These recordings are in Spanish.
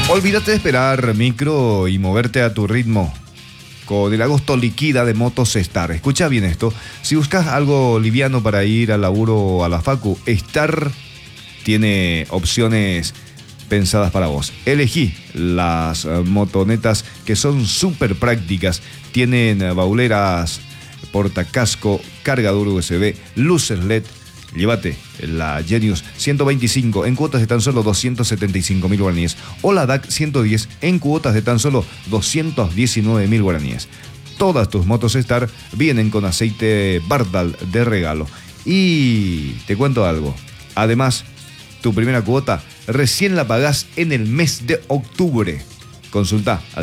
Olvídate de esperar micro y moverte a tu ritmo con el agosto liquida de Motos Star. Escucha bien esto. Si buscas algo liviano para ir al laburo o a la facu, Star tiene opciones pensadas para vos. Elegí las motonetas que son súper prácticas. Tienen bauleras, portacasco, cargador USB, luces LED. Llévate la Genius 125 en cuotas de tan solo 275.000 guaraníes o la DAC 110 en cuotas de tan solo 219.000 guaraníes. Todas tus motos Star vienen con aceite Bardal de regalo. Y te cuento algo. Además, tu primera cuota recién la pagás en el mes de octubre. Consulta al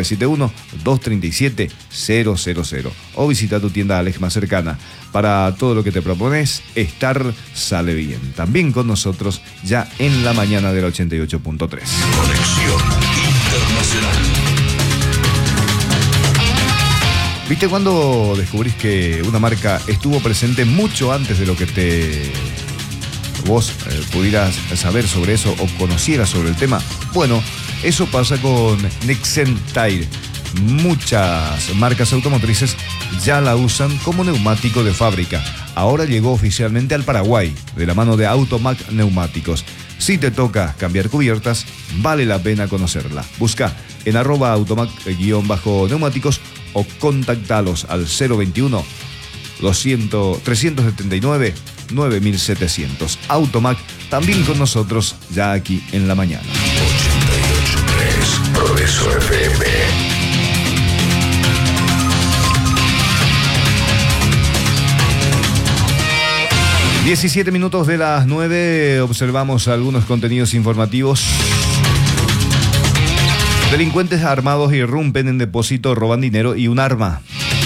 0971-237-000 o visita tu tienda Alex más cercana. Para todo lo que te propones, Star sale bien. También con nosotros ya en la mañana del 88.3. Conexión Internacional. ¿Viste cuando descubrís que una marca estuvo presente mucho antes de lo que vos pudieras saber sobre eso o conocieras sobre el tema? Bueno, eso pasa con Nexen Tire. Muchas marcas automotrices ya la usan como neumático de fábrica. Ahora llegó oficialmente al Paraguay, de la mano de Automac Neumáticos. Si te toca cambiar cubiertas, vale la pena conocerla. Busca en @automac_neumáticos o contactalos al 021-379-9700. Automac, también con nosotros ya aquí en la mañana. 88.3 Progreso FM. 17 minutos de las 9, observamos algunos contenidos informativos. Delincuentes armados irrumpen en depósito, roban dinero y un arma.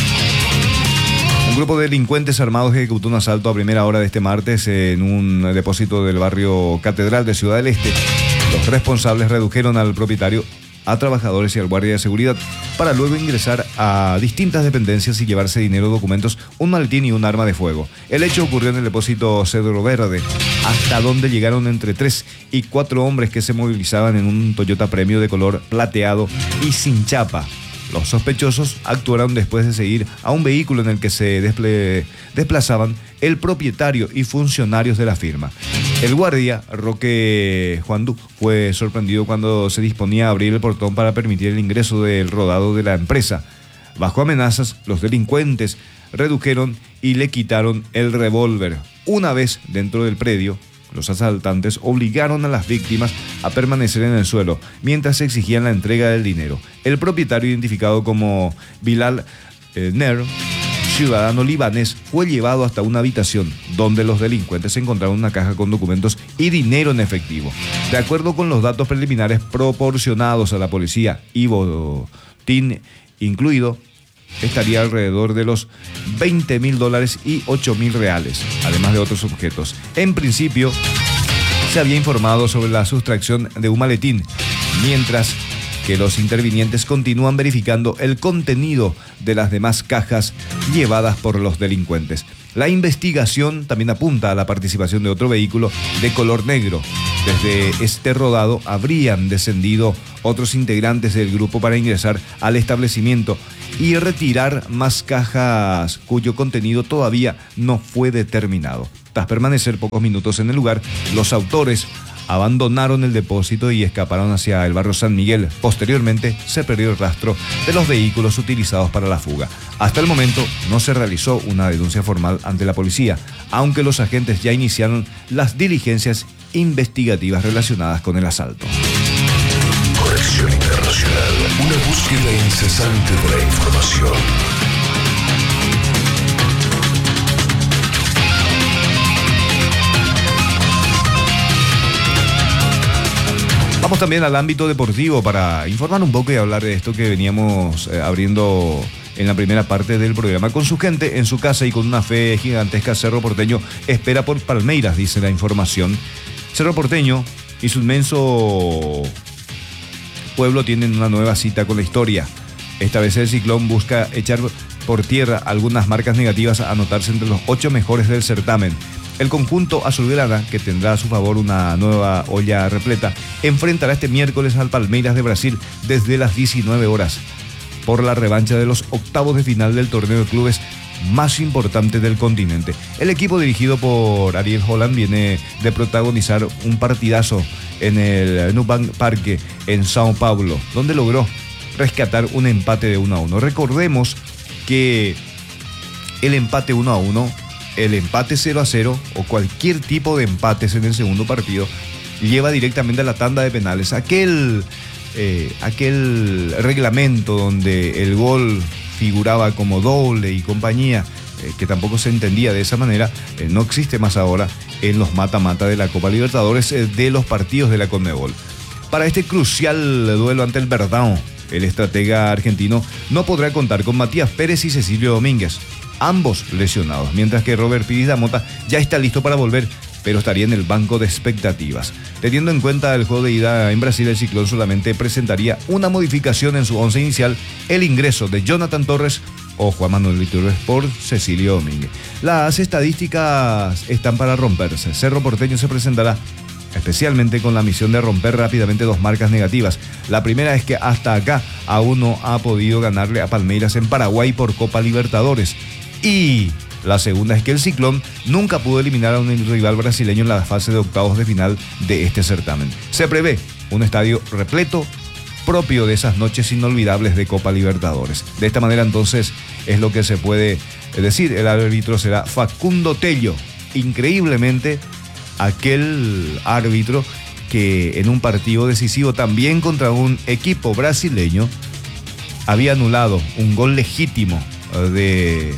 Un grupo de delincuentes armados ejecutó un asalto a primera hora de este martes en un depósito del barrio Catedral de Ciudad del Este. Los responsables redujeron al propietario, a trabajadores y al guardia de seguridad para luego ingresar a distintas dependencias y llevarse dinero, documentos, un maletín y un arma de fuego. El hecho ocurrió en el depósito Cedro Verde, hasta donde llegaron entre 3 y 4 hombres que se movilizaban en un Toyota Premio de color plateado y sin chapa. Los sospechosos actuaron después de seguir a un vehículo en el que se desplazaban el propietario y funcionarios de la firma. El guardia, Roque Juandú, fue sorprendido cuando se disponía a abrir el portón para permitir el ingreso del rodado de la empresa. Bajo amenazas, los delincuentes redujeron y le quitaron el revólver. Una vez dentro del predio, los asaltantes obligaron a las víctimas a permanecer en el suelo mientras exigían la entrega del dinero. El propietario, identificado como Bilal Ner, ciudadano libanés, fue llevado hasta una habitación donde los delincuentes encontraron una caja con documentos y dinero en efectivo. De acuerdo con los datos preliminares proporcionados a la policía y botín incluido, estaría alrededor de los $20.000 y $8.000, además de otros objetos. En principio, se había informado sobre la sustracción de un maletín, mientras que los intervinientes continúan verificando el contenido de las demás cajas llevadas por los delincuentes. La investigación también apunta a la participación de otro vehículo de color negro. Desde este rodado habrían descendido otros integrantes del grupo para ingresar al establecimiento y retirar más cajas cuyo contenido todavía no fue determinado. Tras permanecer pocos minutos en el lugar, los autores abandonaron el depósito y escaparon hacia el barrio San Miguel. Posteriormente se perdió el rastro de los vehículos utilizados para la fuga. Hasta el momento no se realizó una denuncia formal ante la policía, aunque los agentes ya iniciaron las diligencias investigativas relacionadas con el asalto. Conexión Internacional, una búsqueda incesante de la información. Vamos también al ámbito deportivo para informar un poco y hablar de esto que veníamos abriendo en la primera parte del programa. Con su gente en su casa y con una fe gigantesca, Cerro Porteño espera por Palmeiras, dice la información. Cerro Porteño y su inmenso pueblo tienen una nueva cita con la historia. Esta vez el Ciclón busca echar por tierra algunas marcas negativas a anotarse entre los 8 mejores del certamen. El conjunto azulgrana, que tendrá a su favor una nueva olla repleta, enfrentará este miércoles al Palmeiras de Brasil desde las 19 horas por la revancha de los octavos de final del torneo de clubes más importante del continente. El equipo dirigido por Ariel Holland viene de protagonizar un partidazo en el Nubank Parque en Sao Paulo, donde logró rescatar un empate de 1-1. Recordemos que el empate 1-1, el empate 0-0 o cualquier tipo de empates en el segundo partido lleva directamente a la tanda de penales. Aquel reglamento donde el gol figuraba como doble y compañía, que tampoco se entendía de esa manera, no existe más ahora en los mata-mata de la Copa Libertadores de los partidos de la Conmebol. Para este crucial duelo ante el Verdão, el estratega argentino no podrá contar con Matías Pérez y Cecilio Domínguez, ambos lesionados, mientras que Robert Pires da Mota ya está listo para volver, pero estaría en el banco de expectativas. Teniendo en cuenta el juego de ida en Brasil, el Ciclón solamente presentaría una modificación en su once inicial, el ingreso de Jonathan Torres o Juan Manuel Iturbe por Cecilio Domínguez. Las estadísticas están para romperse. Cerro Porteño se presentará especialmente con la misión de romper rápidamente dos marcas negativas. La primera es que hasta acá aún no ha podido ganarle a Palmeiras en Paraguay por Copa Libertadores. Y la segunda es que el Ciclón nunca pudo eliminar a un rival brasileño en la fase de octavos de final de este certamen. Se prevé un estadio repleto, propio de esas noches inolvidables de Copa Libertadores. De esta manera entonces es lo que se puede decir. El árbitro será Facundo Tello. Increíblemente, aquel árbitro que en un partido decisivo también contra un equipo brasileño había anulado un gol legítimo de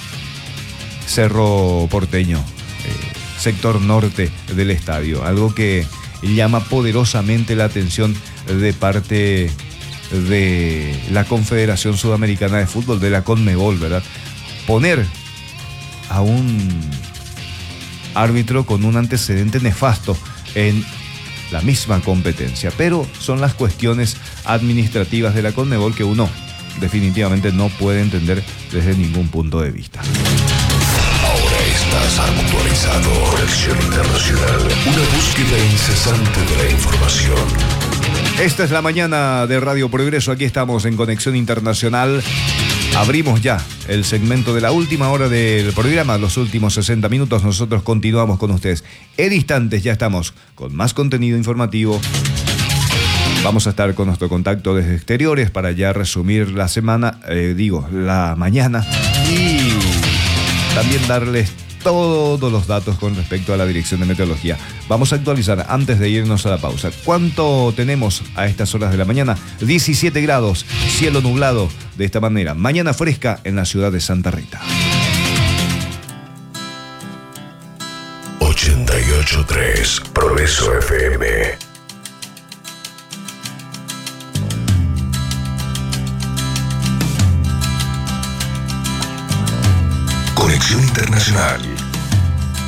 Cerro Porteño, sector norte del estadio, algo que llama poderosamente la atención de parte de la Confederación Sudamericana de Fútbol, de la Conmebol, ¿verdad? Poner a un árbitro con un antecedente nefasto en la misma competencia, pero son las cuestiones administrativas de la Conmebol que uno definitivamente no puede entender desde ningún punto de vista. Estás actualizado. Conexión Internacional. Una búsqueda incesante de la información. Esta es la mañana de Radio Progreso. Aquí estamos en Conexión Internacional. Abrimos ya el segmento de la última hora del programa, los últimos 60 minutos. Nosotros continuamos con ustedes. En instantes ya estamos con más contenido informativo. Vamos a estar con nuestro contacto desde exteriores para ya resumir la semana, la mañana, y también darles todos los datos con respecto a la Dirección de Meteorología. Vamos a actualizar antes de irnos a la pausa. ¿Cuánto tenemos a estas horas de la mañana? 17 grados, cielo nublado. De esta manera, mañana fresca en la ciudad de Santa Rita. 88.3 Progreso FM. Conexión Internacional.